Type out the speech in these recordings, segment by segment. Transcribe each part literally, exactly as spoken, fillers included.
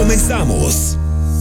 Comenzamos.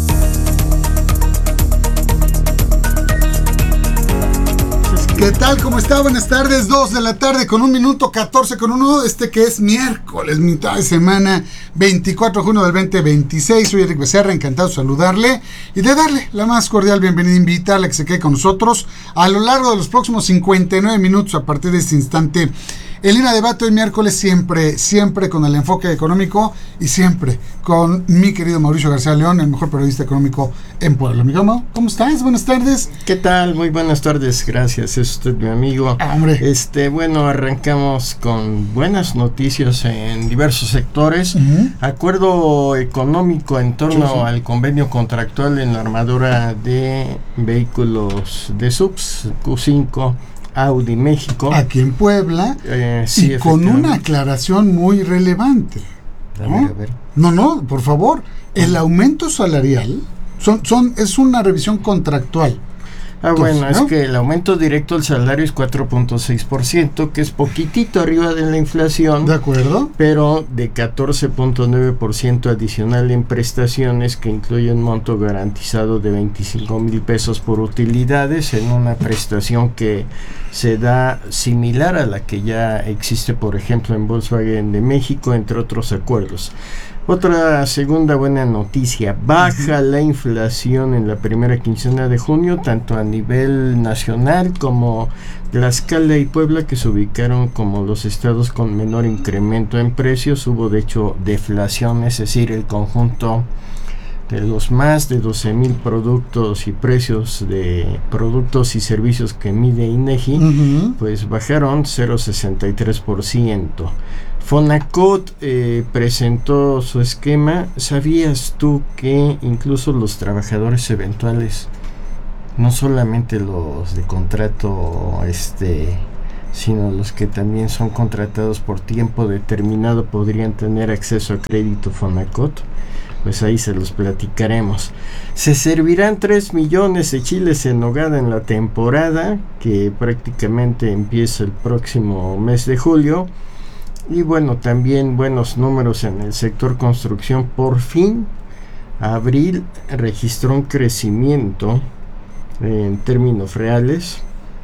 ¿Qué tal? ¿Cómo está? Buenas tardes, dos de la tarde con un minuto, catorce con uno, este que es miércoles, mitad de semana, veinticuatro de junio del veinte veintiséis. Soy Eric Becerra, encantado de saludarle y de darle la más cordial bienvenida, invitarle a que se quede con nosotros a lo largo de los próximos cincuenta y nueve minutos a partir de este instante. El Línea Debate hoy miércoles siempre, siempre con el enfoque económico y siempre con mi querido Mauricio García León, el mejor periodista económico en Puebla. Amigo Mau, ¿cómo estás? Buenas tardes. ¿Qué tal? Muy buenas tardes, gracias, es usted mi amigo. Ah, hombre. Este, bueno, arrancamos con buenas noticias en diversos sectores. Uh-huh. Acuerdo económico en torno sí, sí. al convenio contractual en la armadura de vehículos de subs Q cinco. Audi México. Aquí en Puebla. Eh, sí, y con una aclaración muy relevante. ¿No? A ver, a ver. no, no, por favor. El aumento salarial son, son, es una revisión contractual. Ah, Entonces, bueno, ¿no? Es que el aumento directo del salario es cuatro punto seis por ciento, que es poquitito arriba de la inflación. De acuerdo. Pero de catorce punto nueve por ciento adicional en prestaciones, que incluye un monto garantizado de veinticinco mil pesos por utilidades, en una prestación que se da similar a la que ya existe, por ejemplo, en Volkswagen de México, entre otros acuerdos. Otra segunda buena noticia, baja uh-huh. la inflación en la primera quincena de junio, tanto a nivel nacional como Tlaxcala y Puebla, que se ubicaron como los estados con menor incremento en precios. Hubo de hecho deflación, es decir, el conjunto de los más de doce mil productos y precios de productos y servicios que mide INEGI, uh-huh. pues bajaron cero punto sesenta y tres por ciento. Fonacot eh, presentó su esquema. ¿Sabías tú que incluso los trabajadores eventuales, no solamente los de contrato, este, sino los que también son contratados por tiempo determinado, podrían tener acceso a crédito Fonacot? Pues ahí se los platicaremos. Se servirán tres millones de chiles en nogada en la temporada, que prácticamente empieza el próximo mes de julio. Y bueno, también buenos números en el sector construcción. Por fin, abril registró un crecimiento en términos reales,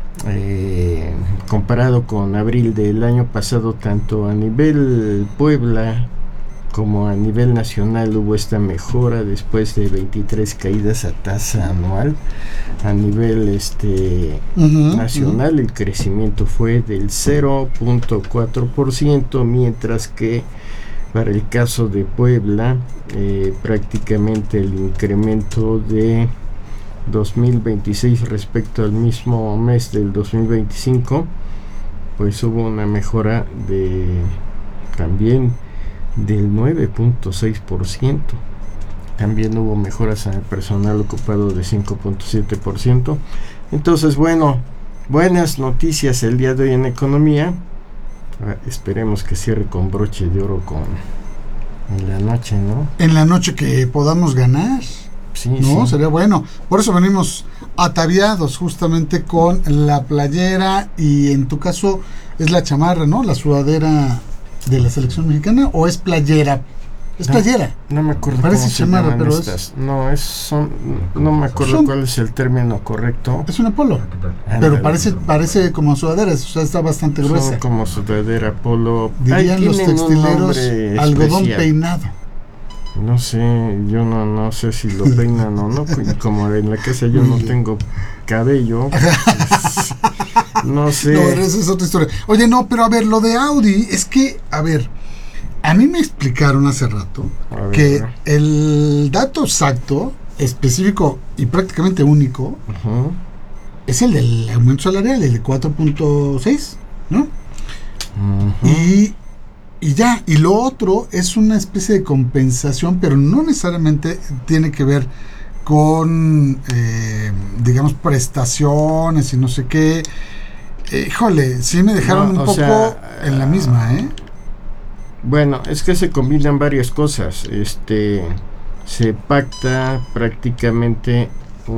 eh, comparado con abril del año pasado, tanto a nivel Puebla como a nivel nacional hubo esta mejora después de veintitrés caídas a tasa anual. A nivel este uh-huh, nacional uh-huh. el crecimiento fue del cero punto cuatro por ciento, mientras que para el caso de Puebla eh, prácticamente el incremento de dos mil veintiséis respecto al mismo mes del dos mil veinticinco, pues hubo una mejora de también del nueve punto seis por ciento. También hubo mejoras en el personal ocupado de cinco punto siete por ciento. Entonces, bueno, buenas noticias el día de hoy en economía. Ah, esperemos que cierre con broche de oro con en la noche, ¿no? En la noche que podamos ganar. Sí, no, sí. Sería bueno. Por eso venimos ataviados justamente con la playera y en tu caso es la chamarra, ¿no? La sudadera de la selección mexicana, ¿o es playera? Es no, playera. No me acuerdo. Parece cómo chamarra, se pero estas. es. No, es son. No me acuerdo son, cuál es el término correcto. Es una polo. Andale. Pero parece parece como sudadera, o sea, está bastante gruesa. Son como sudadera polo. Dirían los textileros algodón especial. Peinado. No sé, yo no, no sé si lo peinan o no. Como en la casa yo no tengo cabello. Pues, no sé. No, esa es otra historia. Oye, no, pero a ver, lo de Audi, es que, a ver, a mí me explicaron hace rato ver, que ¿no? el dato exacto, específico y prácticamente único, uh-huh. es el del aumento salarial, el de cuatro punto seis, ¿no? Uh-huh. Y, y ya, y lo otro es una especie de compensación, pero no necesariamente tiene que ver con, eh, digamos, prestaciones y no sé qué. Eh, híjole, sí me dejaron no, un poco sea, en la misma, ¿eh? Bueno, es que se combinan varias cosas. Este, se pacta prácticamente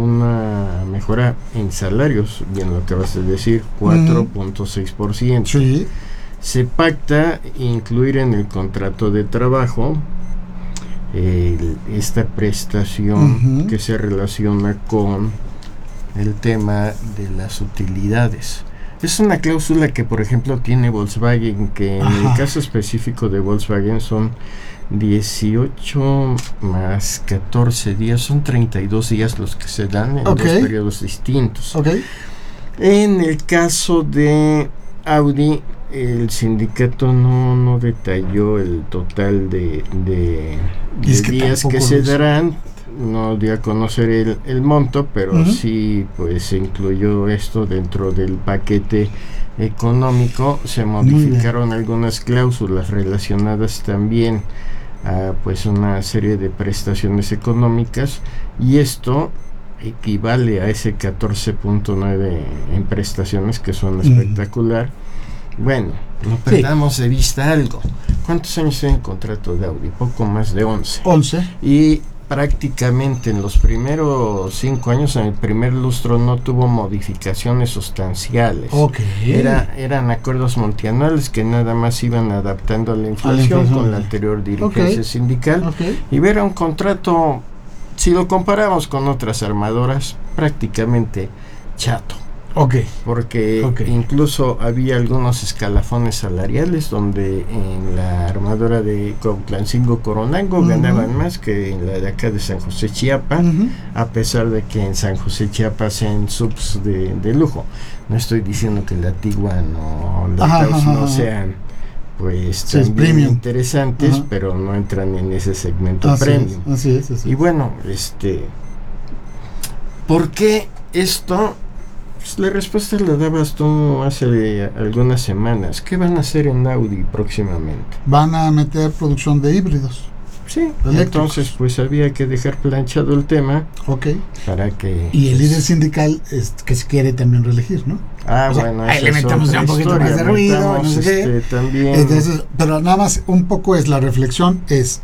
una mejora en salarios, bien lo acabas de decir, cuatro punto seis por ciento. Sí. Se pacta incluir en el contrato de trabajo el, esta prestación uh-huh. que se relaciona con el tema de las utilidades. Es una cláusula que, por ejemplo, tiene Volkswagen, que en Ajá. el caso específico de Volkswagen son dieciocho más catorce días, son treinta y dos días los que se dan en okay. dos periodos distintos. Okay. En el caso de Audi, el sindicato no, no detalló el total de, de, de es que días que se darán, no dio a conocer el, el monto, pero uh-huh. sí pues se incluyó esto dentro del paquete económico. Se modificaron algunas cláusulas relacionadas también a pues una serie de prestaciones económicas, y esto equivale a ese catorce punto nueve en prestaciones, que son espectacular. Uh-huh. Bueno, no perdamos sí. de vista algo. ¿Cuántos años tiene el contrato de Audi? Poco más de once. once. Y prácticamente en los primeros cinco años, en el primer lustro, no tuvo modificaciones sustanciales. Okay. Era, eran acuerdos multianuales que nada más iban adaptando a la inflación, a la inflación. Con la anterior dirigencia okay. sindical. Okay. Y era un contrato, si lo comparamos con otras armadoras, prácticamente chato. Okay. Porque okay. incluso había algunos escalafones salariales donde en la armadora de Cuautlancingo Coronango uh-huh. ganaban más que en la de acá de San José Chiapa, uh-huh. a pesar de que en San José Chiapa sean subs de, de lujo. No estoy diciendo que la Tiguan o la Taos no sean pues sí, también interesantes, uh-huh. pero no entran en ese segmento así premium. Es, así es, así y bueno, este ¿por qué esto? Pues la respuesta la dabas tú hace algunas semanas. ¿Qué van a hacer en Audi próximamente? Van a meter producción de híbridos. Sí, eléctricos. Entonces pues había que dejar planchado el tema. Ok. Para que... Y el pues, líder sindical es que se quiere también reelegir, ¿no? Ah, o sea, bueno, ahí le metemos ya un poquito historia, más de ruido, no sé este, qué. También. Entonces, pero nada más un poco es la reflexión, es